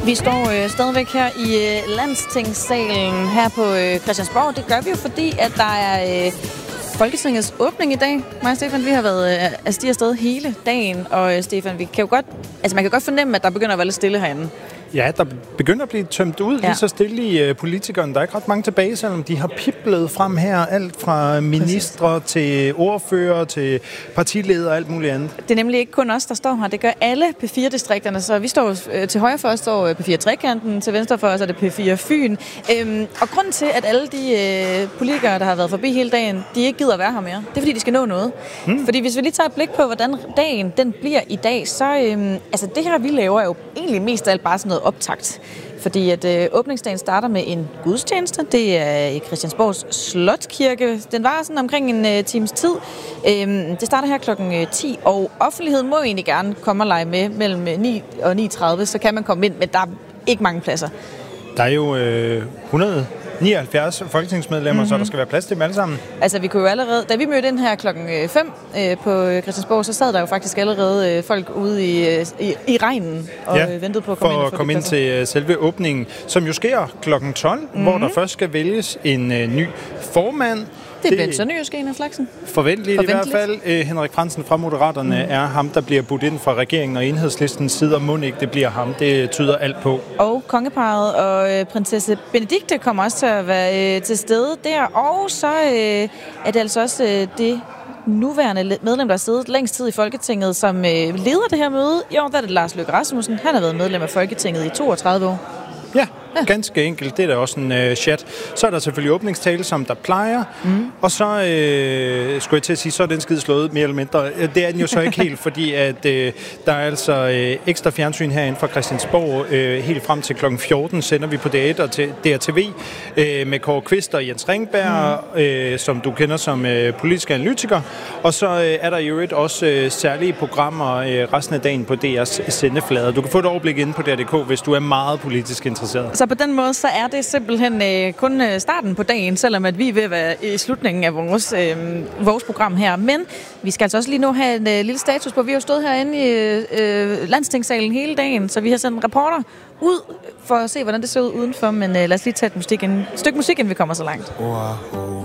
Vi står stadigvæk her i Landstingssalen her på Christiansborg. Det gør vi jo, fordi at der er Folketingets åbning i dag. Mig og Stefan, vi har været afsted hele dagen, og Stefan, man kan godt fornemme, at der begynder at være lidt stille herinde. Ja, der begynder at blive tømt ud lige så stille i politikerne. Der er ikke ret mange tilbage, selvom de har piblet frem her. Alt fra ministre til ordfører til partiledere og alt muligt andet. Det er nemlig ikke kun os, der står her. Det gør alle P4-distrikterne. Så vi står til højre for os, står P4-trekanten. Til venstre for os er det P4 Fyn. Og grunden til, at alle de politikere, der har været forbi hele dagen, de ikke gider at være her mere, det er, fordi de skal nå noget. Fordi hvis vi lige tager et blik på, hvordan dagen den bliver i dag, så det her, vi laver, er jo egentlig mest af alt bare sådan noget optakt. Fordi at åbningsdagen starter med en gudstjeneste. Det er i Christiansborgs Slotskirke. Den var sådan omkring en times tid. Det starter her klokken 10, og offentligheden må egentlig gerne komme og lege med mellem 9 og 9.30, så kan man komme ind, men der er ikke mange pladser. Der er jo 179 folketingsmedlemmer, så der skal være plads til dem alle sammen. Altså, vi kunne jo allerede... Da vi mødte ind her klokken 5 på Christiansborg, så sad der jo faktisk allerede folk ude i regnen og ventede på at komme ind. For at komme ind til selve åbningen, som jo sker klokken 12, hvor der først skal vælges en ny formand. Det bliver en sønderjysk en af slagsen. Forventeligt i hvert fald. Henrik Frandsen fra Moderaterne er ham, der bliver budt ind fra regeringen og Enhedslistens side, og må ikke det bliver ham. Det tyder alt på. Og kongeparret og prinsesse Benedikte kommer også til at være til stede der. Og så er det altså også det nuværende medlem, der har siddet længst tid i Folketinget, som leder det her møde. I år der er det Lars Løkke Rasmussen. Han har været medlem af Folketinget i 32 år. Ja, ganske enkelt. Det er da også en chat. Så er der selvfølgelig åbningstale, som der plejer. Og så skulle jeg til at sige, så er den skide slået mere eller mindre. Det er den jo så ikke helt, fordi at der er altså ekstra fjernsyn herinde fra Christiansborg. Helt frem til klokken 14 sender vi på DR1 og til DRTV med Kåre Kvist og Jens Ringberg, som du kender som politisk analytiker. Og så er der jo også særlige programmer resten af dagen på DR's sendeflader. Du kan få et overblik inde på DR.dk, hvis du er meget politisk interesseret. Så på den måde, så er det simpelthen kun starten på dagen, selvom at vi er ved at være i slutningen af vores program her. Men vi skal altså også lige nu have en lille status på. Vi har jo stået herinde i Landstingssalen hele dagen, så vi har sendt en reporter ud for at se, hvordan det ser ud udenfor. Men lad os lige tage et stykke musik, inden vi kommer så langt.